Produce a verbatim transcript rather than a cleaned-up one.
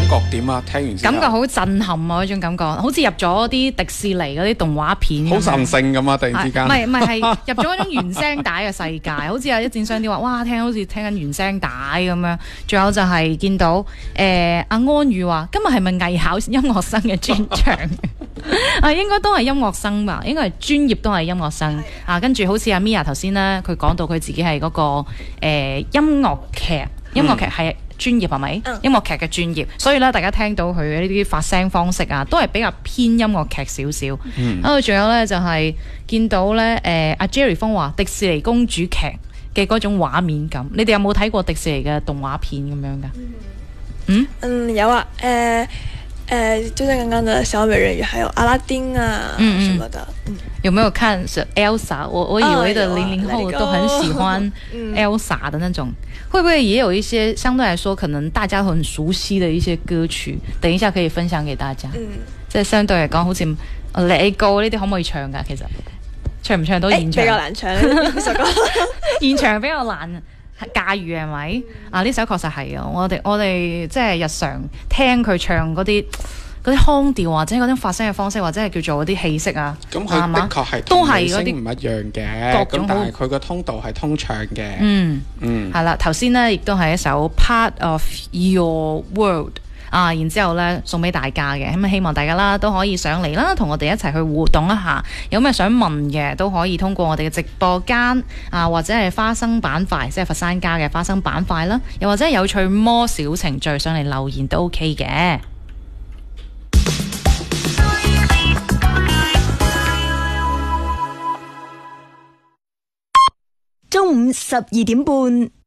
覺點啊？聽完之後感覺好震撼啊！嗰種感覺，好似入咗啲迪士尼嗰啲動畫片咁樣， 好神聖咁啊！突然之間， 唔係唔係係入咗嗰種原聲帶嘅世界，好似有一戰商啲話，哇，聽好似聽緊原聲帶咁樣。仲有就係見到誒阿安宇話，今日係咪藝考音樂生嘅專場？啊，應該都係音樂生吧，應該係專業都係音樂生啊。跟住好似阿 Mia 頭先咧，佢講到佢自己係嗰、個、呃、音樂劇，音樂劇係專業係咪？ 嗯、 音樂劇嘅專業，所以咧大家聽到佢呢啲發聲方式啊，都係比較偏音樂劇少少。 嗯， 啊，仲有咧就係、是、見到咧誒阿 Jerry 風話迪士尼公主劇嘅嗰種畫面感，你哋有冇睇過迪士尼嘅動畫片咁樣噶？嗯嗯，有啊，誒、呃。呃，就像剛剛的小美人魚，還有阿拉丁啊，嗯什麼的。嗯， 有沒有看是 Elsa？我我以為的零零後都很喜歡 Elsa 的那種，會不會也有一些相對來說可能大家很熟悉的一些歌曲？等一下可以分享給大家。嗯，即係相對嚟講，好似《Let It Go》呢啲可唔可以唱噶？其實唱唔唱到現場？ 比較難唱， 現場比較難。駕馭係咪啊？呢首確實係啊！我哋我哋即係日常聽佢唱嗰啲嗰啲腔調，或者嗰種發聲嘅方式，或者係叫做嗰啲氣息啊。 咁佢的確係都係嗰啲唔一樣嘅，咁但係佢個通道係通暢嘅。嗯嗯，係啦，頭先呢亦都係一首 Part of Your World。啊，然之後咧送俾大家嘅，咁希望大家啦都可以上嚟啦，同我哋一齊去互動一下。有咩想問嘅都可以通過我哋嘅直播間啊，或者係花生板塊，即係佛山家嘅花生板塊啦，又或者有趣魔小程序上嚟留言都 OK 嘅。 中午十二點半。